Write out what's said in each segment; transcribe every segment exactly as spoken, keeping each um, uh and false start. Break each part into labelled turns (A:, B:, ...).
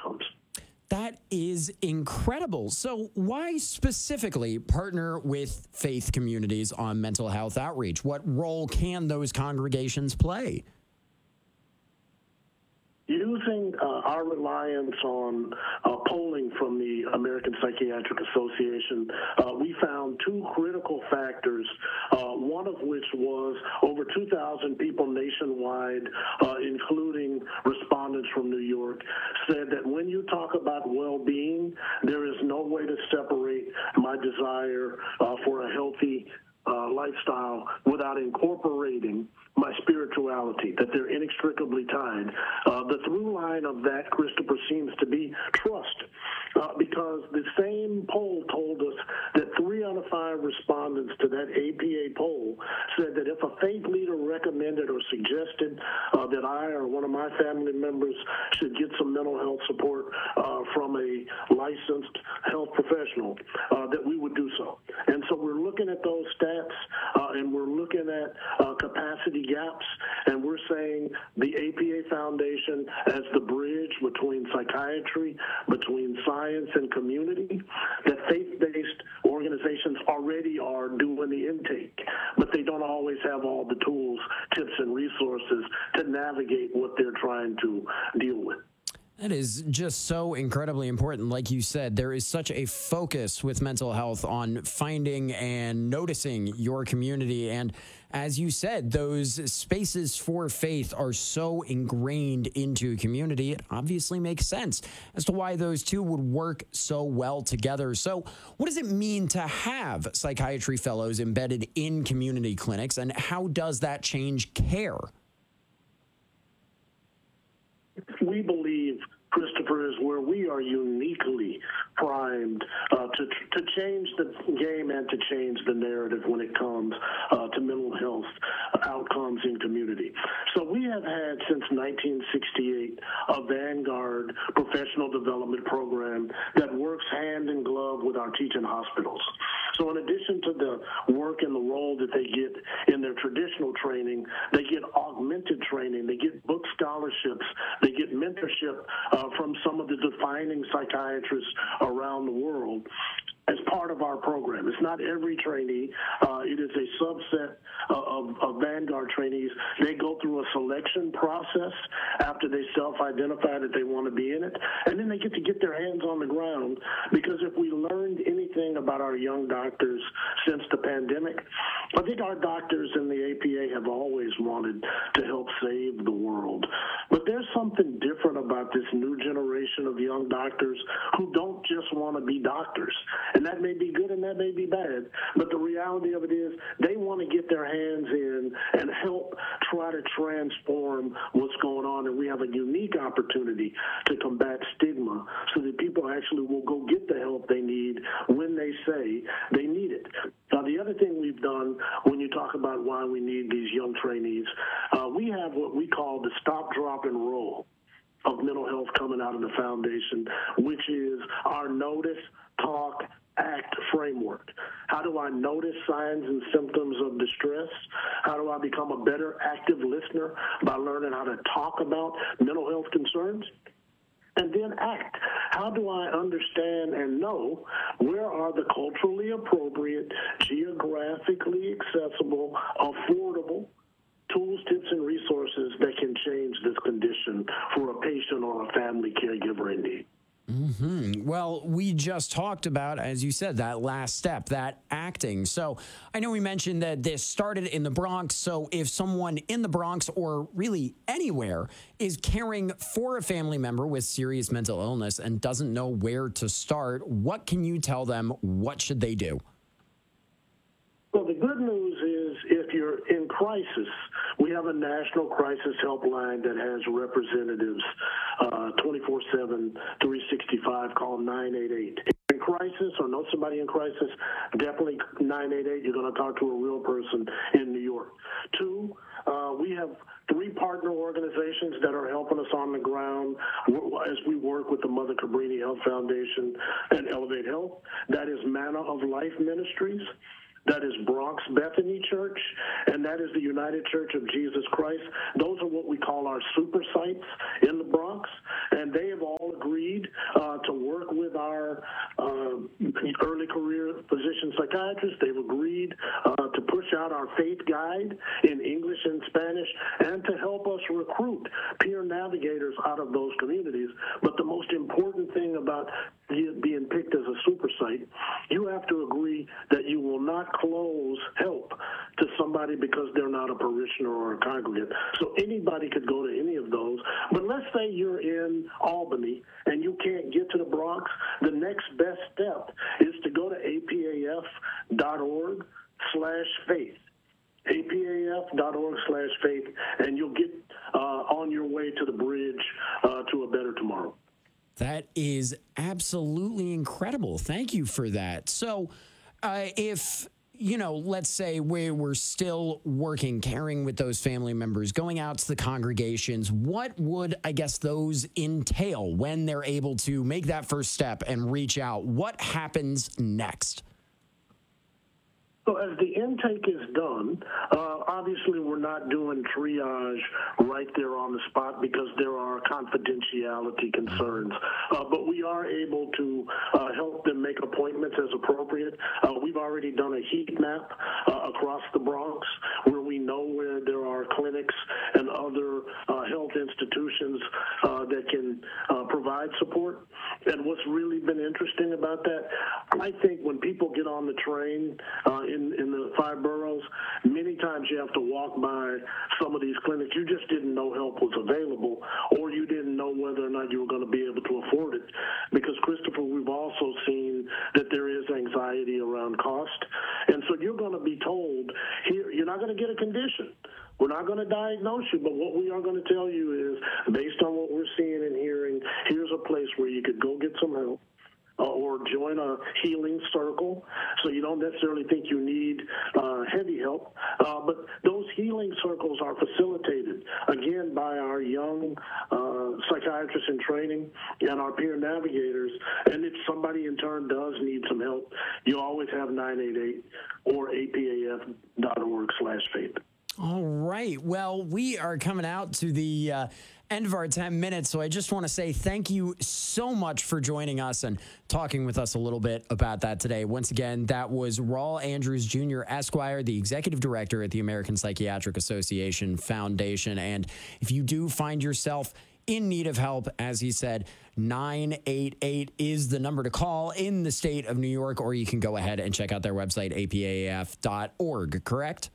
A: outcomes.
B: That is incredible. So why specifically partner with faith communities on mental health outreach? What role can those congregations play?
A: Using uh, our reliance on uh, polling from the American Psychiatric Association, uh, we found two critical factors, uh, one of which was over two thousand people nationwide, uh, including respondents from New York, said that when you talk about well-being, there is no way to separate my desire uh, for a healthy Uh, lifestyle without incorporating my spirituality, that they're inextricably tied. Uh, the through line of that, Christopher, seems to be trust, uh, because the same poll told us that three out of five respondents to that A P A poll said that if a faith leader recommended or suggested uh, that I or one of my family members should get some mental health support uh, from a licensed health professional, uh, that we would do so. And so we're looking at those stats. Uh, and we're looking at uh, capacity gaps, and we're saying the A P A Foundation as the bridge between psychiatry, between science and community, that faith-based organizations already are doing the intake, but they don't always have all the tools, tips, and resources to navigate what they're trying to deal with.
B: That is just so incredibly important. Like you said, there is such a focus with mental health on finding and noticing your community. And as you said, those spaces for faith are so ingrained into a community. It obviously makes sense as to why those two would work so well together. So what does it mean to have psychiatry fellows embedded in community clinics, and how does that change care?
A: We believe, Christopher, is where we are uniquely primed uh, to to change the game and to change the narrative when it comes uh, to mental health outcomes in community. So we have had since nineteen sixty-eight a Vanguard professional development program that works hand in glove with our teaching hospitals. So in addition to the work and the role that they get in their traditional training, they get augmented training, they get book scholarships, they get mentorship uh, from some of the defining psychiatrists around the world as part of our program. It's not every trainee. Uh, it is a subset of, of Vanguard trainees. They go through a selection process after they self-identify that they want to be in it, and then they get to get their hands on the ground, because if we learned anything about our young doctors since the pandemic, I think our doctors in the A P A have always wanted to help save the world. But there's something different about this new generation of young doctors who don't just want to be doctors. And that may be good and that may be bad, but the reality of it is they want to get their hands in and help try to transform what's going on. And we have a unique opportunity to combat stigma so that people actually will go get the help they need when they say they need it. Now, the other thing we've done when you talk about why we need these young trainees, uh, we have what we call the stop, drop, and roll of mental health coming out of the foundation, which is our notice, talk, act framework. How do I notice signs and symptoms of distress? How do I become a better active listener by learning how to talk about mental health concerns? And then act. How do I understand and know where are the culturally appropriate, geographically accessible, affordable tools, tips, and resources that can change this condition for a patient or a family caregiver in need?
B: Mm-hmm. Well, we just talked about, as you said, that last step, that acting. So I know we mentioned that this started in the Bronx. So if someone in the Bronx or really anywhere is caring for a family member with serious mental illness and doesn't know where to start, what can you tell them? What should they do?
A: Well, the good news is if you're in crisis, we have a national crisis helpline that has representatives uh, twenty-four seven, three sixty-five, call nine eight eight. If you're in crisis or know somebody in crisis, definitely nine eight eight. You're going to talk to a real person in New York. Two, uh, we have three partner organizations that are helping us on the ground as we work with the Mother Cabrini Health Foundation and Elevate Health. That is Manna of Life Ministries, that is Bronx Bethany Church, and that is the United Church of Jesus Christ. Those are what we call our super sites in the Bronx, and they have all agreed uh, to work with our uh, early career physician psychiatrists. They've agreed uh, to push out our faith guide in English and Spanish and to help us recruit peer navigators out of those communities. But the most important thing about being picked as a super site, you have to agree that you will not close help to somebody because they're not a parishioner or a congregant. So anybody could go to any of those. But let's say you're in Albany and you can't get to the Bronx, the next best step is to go to apaf.org slash faith. apaf.org slash faith, and you'll get uh, on your way to the bridge uh, to a better tomorrow.
B: That is absolutely incredible. Thank you for that. So uh, if, you know, let's say we we're still working, caring with those family members, going out to the congregations, what would, I guess, those entail when they're able to make that first step and reach out? What happens next?
A: So as the intake is done, uh, obviously we're not doing triage right there on the spot because there are confidentiality concerns. Uh, but we are able to uh, help them make appointments as appropriate. Uh, we've already done a heat map uh, across the Bronx where we know where there are clinics and other uh, health institutions uh, that can uh, provide support. And what's really been interesting about that, I think when people get on the train uh, in, in the five boroughs, many times you have to walk by some of these clinics. You just didn't know help was available, or you didn't know whether or not you were going to be able to afford it. Because, Christopher, we've also seen that there is anxiety around cost. And so you're going to be told, here, you're not going to get a condition. We're not going to diagnose you, but what we are going to tell you is, based on what we're seeing and hearing, here's a place where you could go get some help. Uh, or join a healing circle, so you don't necessarily think you need uh, heavy help. Uh, but those healing circles are facilitated, again, by our young uh, psychiatrists in training and our peer navigators. And if somebody in turn does need some help, you always have nine eight eight or apaf.org slash faith.
B: All right. Well, we are coming out to the uh, end of our ten minutes, so I just want to say thank you so much for joining us and talking with us a little bit about that today. Once again, that was Raul Andrews Junior Esquire, the executive director at the American Psychiatric Association Foundation. And if you do find yourself in need of help, as he said, nine eight eight is the number to call in the state of New York, or you can go ahead and check out their website, A P A F dot org, correct?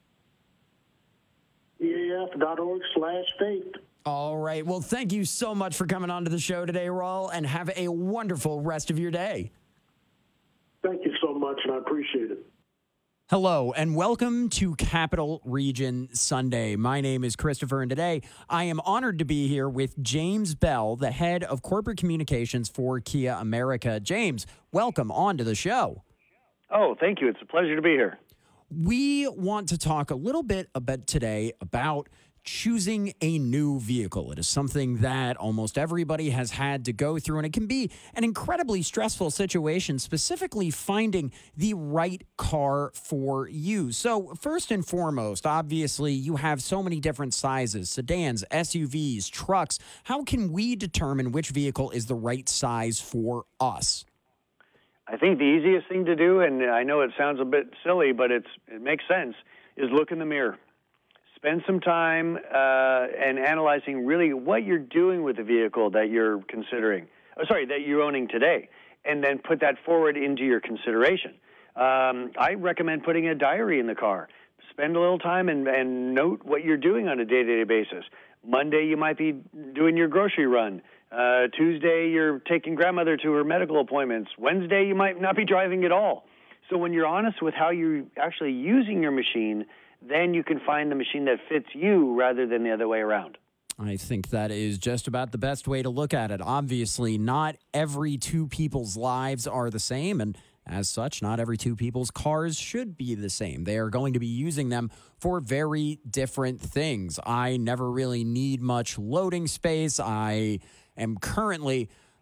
A: A P A F dot org slash faith.
B: All right. Well, thank you so much for coming on to the show today, Raul, and have a wonderful rest of your day.
A: Thank you so much, and I appreciate it.
B: Hello, and welcome to Capital Region Sunday. My name is Christopher, and today I am honored to be here with James Bell, the head of corporate communications for Kia America. James, welcome on to the show.
C: Oh, thank you. It's a pleasure to be here.
B: We want to talk a little bit about today about choosing a new vehicle. It is something that almost everybody has had to go through, and it can be an incredibly stressful situation, specifically finding the right car for you. So first and foremost, obviously, you have so many different sizes, sedans, S U Vs, trucks. How can we determine which vehicle is the right size for us?
C: I think the easiest thing to do, and I know it sounds a bit silly, but it's it makes sense, is look in the mirror. Spend some time uh, and analyzing really what you're doing with the vehicle that you're considering, oh, sorry, that you're owning today, and then put that forward into your consideration. Um, I recommend putting a diary in the car. Spend a little time and, and note what you're doing on a day-to-day basis. Monday, you might be doing your grocery run. Uh, Tuesday, you're taking grandmother to her medical appointments. Wednesday, you might not be driving at all. So when you're honest with how you're actually using your machine, then you can find the machine that fits you rather than the other way around.
B: I think that is just about the best way to look at it. Obviously, not every two people's lives are the same, and as such, not every two people's cars should be the same. They are going to be using them for very different things. I never really need much loading space. I am currently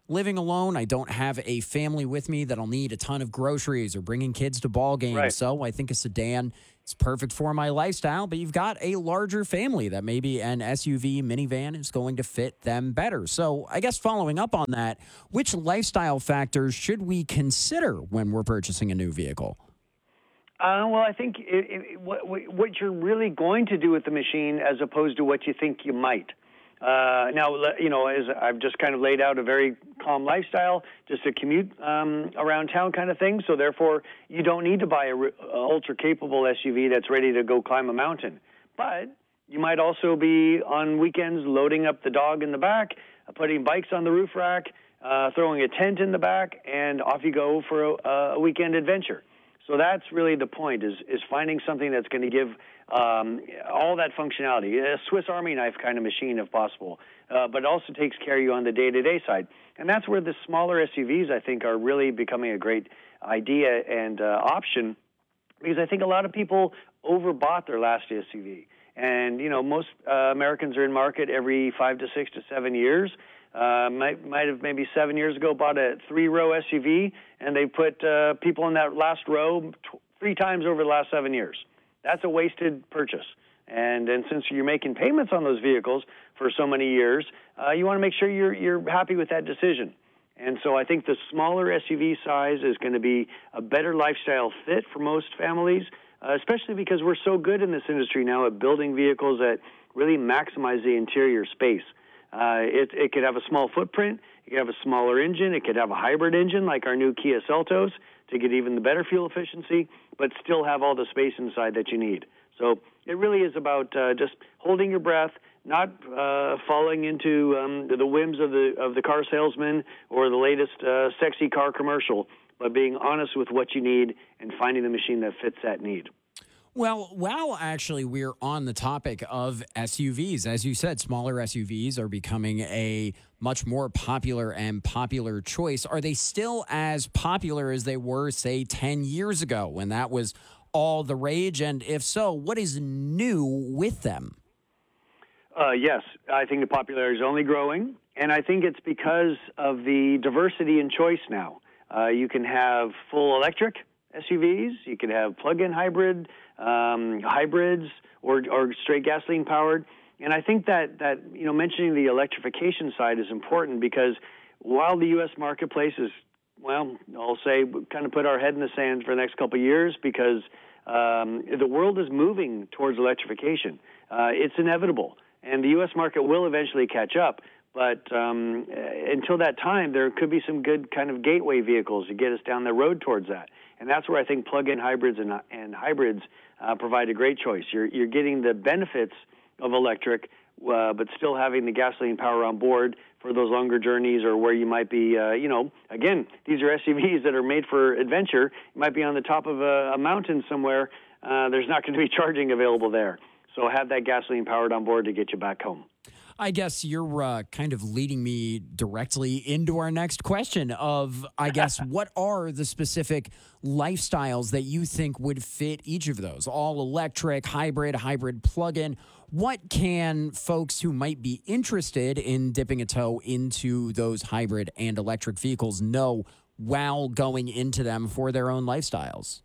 B: living alone. I don't have a family with me that'll need a ton of groceries or bringing kids to ball games.
C: Right.
B: So I think a sedan is perfect for my lifestyle. But you've got a larger family that maybe an S U V minivan is going to fit them better. So I guess following up on that, which lifestyle factors should we consider when we're purchasing a new vehicle?
C: Uh, well, I think it, it, what, what you're really going to do with the machine as opposed to what you think you might. Uh, now, you know, as I've just kind of laid out a very calm lifestyle, just a commute um, around town kind of thing. So therefore, you don't need to buy a, a ultra-capable S U V that's ready to go climb a mountain. But you might also be on weekends loading up the dog in the back, uh, putting bikes on the roof rack, uh, throwing a tent in the back, and off you go for a, a weekend adventure. So that's really the point, is is finding something that's going to give um, all that functionality, a Swiss Army knife kind of machine if possible, uh, but also takes care of you on the day-to-day side. And that's where the smaller S U Vs, I think, are really becoming a great idea and uh, option, because I think a lot of people overbought their last S U V. And, you know, most uh, Americans are in market every five to six to seven years. Uh, might might have maybe seven years ago bought a three-row S U V, and they put uh, people in that last row t- three times over the last seven years. That's a wasted purchase. And and since you're making payments on those vehicles for so many years, uh, you want to make sure you're you're happy with that decision. And so I think the smaller S U V size is going to be a better lifestyle fit for most families, uh, especially because we're so good in this industry now at building vehicles that really maximize the interior space. Uh, it, it could have a small footprint, it could have a smaller engine, it could have a hybrid engine like our new Kia Seltos to get even the better fuel efficiency, but still have all the space inside that you need. So it really is about uh, just holding your breath, not uh, falling into um, the whims of the of the car salesman or the latest uh, sexy car commercial, but being honest with what you need and finding the machine that fits that need.
B: Well, while actually we're on the topic of S U Vs, as you said, smaller S U Vs are becoming a much more popular and popular choice. Are they still as popular as they were, say, ten years ago when that was all the rage? And if so, what is new with them?
C: Uh, yes, I think the popularity is only growing, and I think it's because of the diversity in choice now. Uh, you can have full electric S U Vs, you can have plug-in hybrid, um, hybrids, or, or straight gasoline-powered. And I think that, that, you know, mentioning the electrification side is important because while the U S marketplace is, well, I'll say, kind of put our head in the sand for the next couple of years because um, the world is moving towards electrification. Uh, it's inevitable, and the U S market will eventually catch up. But um, until that time, there could be some good kind of gateway vehicles to get us down the road towards that. And that's where I think plug-in hybrids and, and hybrids uh, provide a great choice. You're, you're getting the benefits of electric, uh, but still having the gasoline power on board for those longer journeys or where you might be, uh, you know, again, these are S U Vs that are made for adventure. You might be on the top of a, a mountain somewhere. Uh, there's not going to be charging available there. So have that gasoline powered on board to get you back home.
B: I guess you're uh, kind of leading me directly into our next question of, I guess, what are the specific lifestyles that you think would fit each of those? All electric, hybrid, hybrid plug-in. What can folks who might be interested in dipping a toe into those hybrid and electric vehicles know while going into them for their own lifestyles?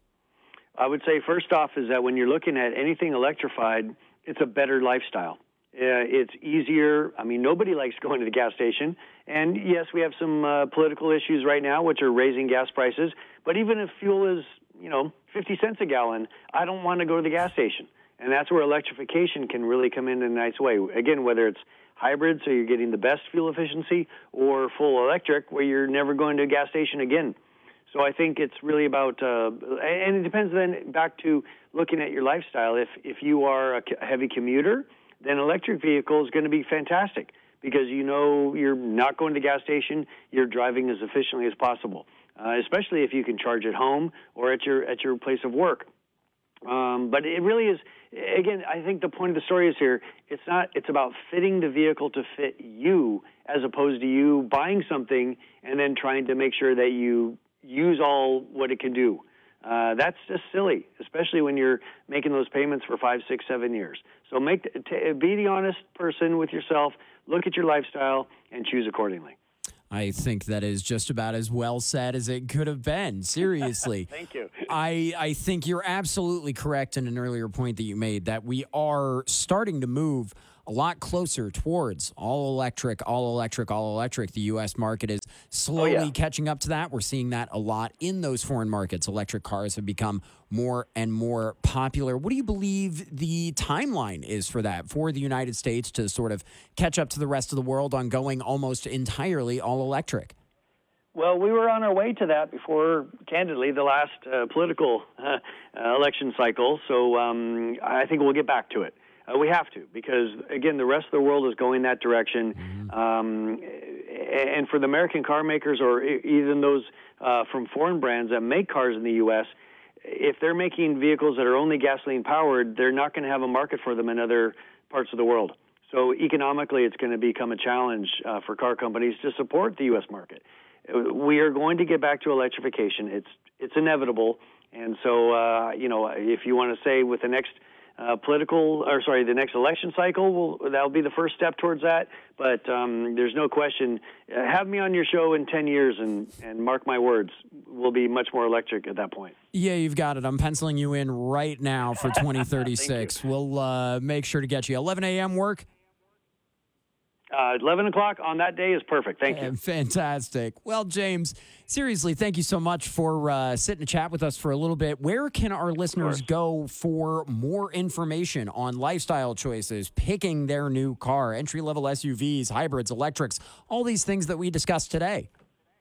C: I would say first off is that when you're looking at anything electrified, it's a better lifestyle. Uh, it's easier. I mean, nobody likes going to the gas station. And, yes, we have some uh, political issues right now, which are raising gas prices. But even if fuel is, you know, fifty cents a gallon, I don't want to go to the gas station. And that's where electrification can really come in in a nice way. Again, whether it's hybrid, so you're getting the best fuel efficiency, or full electric, where you're never going to a gas station again. So I think it's really about, uh, and it depends then back to looking at your lifestyle. If if you are a heavy commuter, then electric vehicle is going to be fantastic because you know you're not going to the gas station, you're driving as efficiently as possible, uh, especially if you can charge at home or at your at your place of work. Um, but it really is, again, I think the point of the story is here, it's not, it's about fitting the vehicle to fit you as opposed to you buying something and then trying to make sure that you use all what it can do. Uh, that's just silly, especially when you're making those payments for five, six, seven years. So make t- be the honest person with yourself, look at your lifestyle, and choose accordingly.
B: I think that is just about as well said as it could have been. Seriously.
C: Thank you.
B: I, I think you're absolutely correct in an earlier point that you made that we are starting to move a lot closer towards all electric, all electric, all electric. The U S market is slowly
C: oh, yeah.
B: catching up to that. We're seeing that a lot in those foreign markets. Electric cars have become more and more popular. What do you believe the timeline is for that, for the United States to sort of catch up to the rest of the world on going almost entirely all electric?
C: Well, we were on our way to that before, candidly, the last uh, political uh, uh, election cycle. So um, I think we'll get back to it. Uh, we have to, because, again, the rest of the world is going that direction. Mm-hmm. Um, and for the American car makers or even those uh, from foreign brands that make cars in the U S, if they're making vehicles that are only gasoline-powered, they're not going to have a market for them in other parts of the world. So economically, it's going to become a challenge uh, for car companies to support the U S market. We are going to get back to electrification. It's it's inevitable. And so, uh, you know, if you want to say with the next Uh, political, or sorry, the next election cycle, will that'll be the first step towards that. But um, there's no question. Uh, have me on your show in ten years, and, and mark my words, we'll be much more electric at that point.
B: Yeah, you've got it. I'm penciling you in right now for twenty thirty-six. We'll uh, make sure to get you. eleven a.m. work?
C: Uh, eleven o'clock on that day is perfect. Thank you.
B: Fantastic. Well, James, seriously, thank you so much for uh, sitting to chat with us for a little bit. Where can our listeners go for more information on lifestyle choices, picking their new car, entry-level S U Vs, hybrids, electrics, all these things that we discussed today?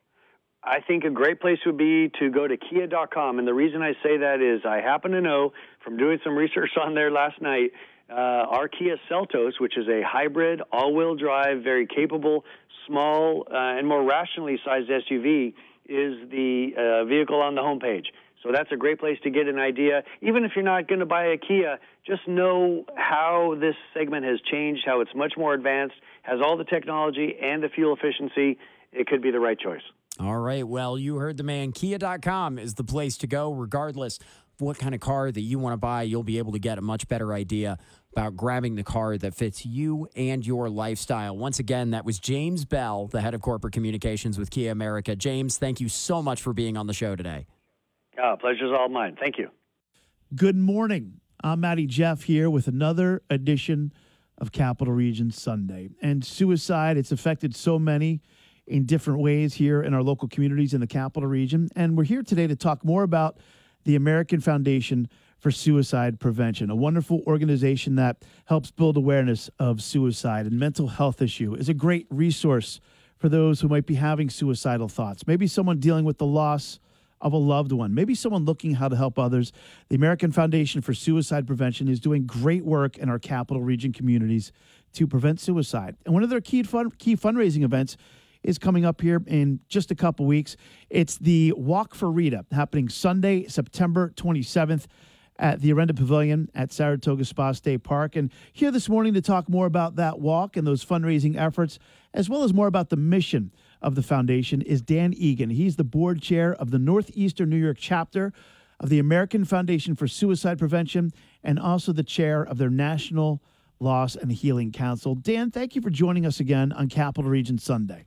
C: I think a great place would be to go to kia dot com. And the reason I say that is I happen to know from doing some research on there last night, Uh, our Kia Seltos, which is a hybrid, all-wheel drive, very capable, small, uh, and more rationally sized S U V, is the uh, vehicle on the homepage. So that's a great place to get an idea. Even if you're not going to buy a Kia, just know how this segment has changed, how it's much more advanced, has all the technology and the fuel efficiency. It could be the right choice.
B: All right. Well, you heard the man. kia dot com is the place to go, regardless of what kind of car that you want to buy. You'll be able to get a much better idea about grabbing the car that fits you and your lifestyle. Once again, that was James Bell, the head of corporate communications with Kia America. James, thank you so much for being on the show today.
C: Oh, pleasure's all mine. Thank you.
D: Good morning. I'm Matty Jeff here with another edition of Capital Region Sunday. And suicide, it's affected so many in different ways here in our local communities in the Capital Region. And we're here today to talk more about the American Foundation for Suicide Prevention, a wonderful organization that helps build awareness of suicide and mental health issue, is a great resource for those who might be having suicidal thoughts. Maybe someone dealing with the loss of a loved one, maybe someone looking how to help others. The American Foundation for Suicide Prevention is doing great work in our Capital Region communities to prevent suicide. And one of their key fun, key fundraising events is coming up here in just a couple weeks. It's the Walk for Rita, happening Sunday, September twenty-seventh at the Arenda Pavilion at Saratoga Spa State Park. And here this morning to talk more about that walk and those fundraising efforts, as well as more about the mission of the foundation, is Dan Egan. He's the board chair of the Northeastern New York chapter of the American Foundation for Suicide Prevention and also the chair of their National Loss and Healing Council. Dan, thank you for joining us again on Capital Region Sunday.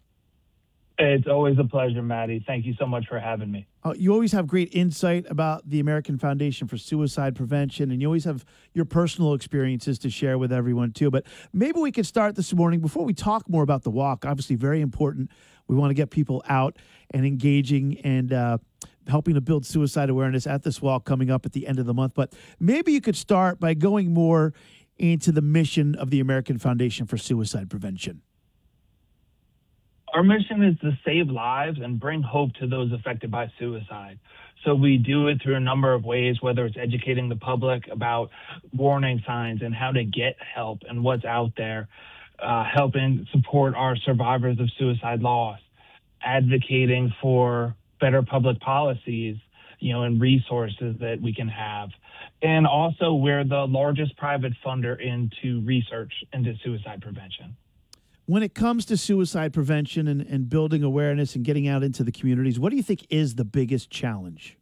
E: It's always a pleasure, Maddie. Thank you so much for having me.
D: Uh, you always have great insight about the American Foundation for Suicide Prevention, and you always have your personal experiences to share with everyone, too. But maybe we could start this morning, before we talk more about the walk, obviously very important. We want to get people out and engaging and uh, helping to build suicide awareness at this walk coming up at the end of the month. But maybe you could start by going more into the mission of the American Foundation for Suicide Prevention.
E: Our mission is to save lives and bring hope to those affected by suicide. So we do it through a number of ways, whether it's educating the public about warning signs and how to get help and what's out there, uh, helping support our survivors of suicide loss, advocating for better public policies, you know, and resources that we can have. And also, we're the largest private funder into research into suicide prevention.
D: When it comes to suicide prevention and, and building awareness and getting out into the communities, what do you think is the biggest challenge?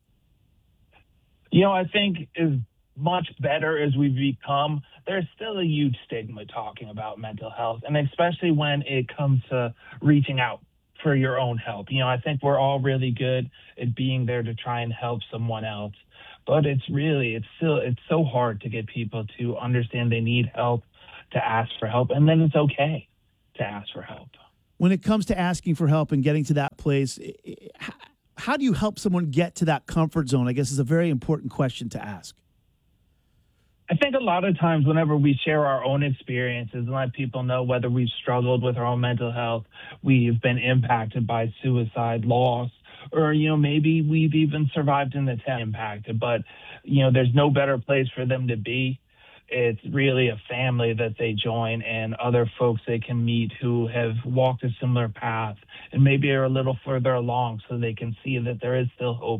E: You know, I think as much better as we've become, there's still a huge stigma talking about mental health, and especially when it comes to reaching out for your own help. You know, I think we're all really good at being there to try and help someone else. But it's really, it's still, it's so hard to get people to understand they need help, to ask for help, and then it's okay to ask for help.
D: When it comes to asking for help and getting to that place, how do you help someone get to that comfort zone? I guess is a very important question to ask.
E: I think a lot of times whenever we share our own experiences and let people know whether we've struggled with our own mental health, we've been impacted by suicide, loss, or, you know, maybe we've even survived an attempt impacted, but, you know, there's no better place for them to be. It's really a family that they join and other folks they can meet who have walked a similar path and maybe are a little further along so they can see that there is still hope